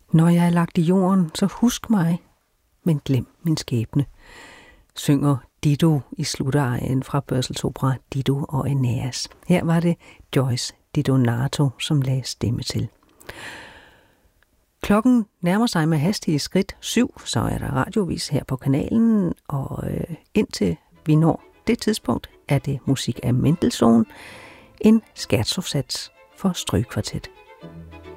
Når jeg er lagt i jorden, så husk mig, men glem min skæbne, synger Dido i slutarien fra Purcells opera Dido og Aeneas. Her var det Joyce DiDonato, som lagde stemme til. Klokken nærmer sig med hastige skridt 7, så er der radiovis her på kanalen, og indtil vi når det tidspunkt, er det musik af Mendelssohn, en scherzosats for strygekvartet.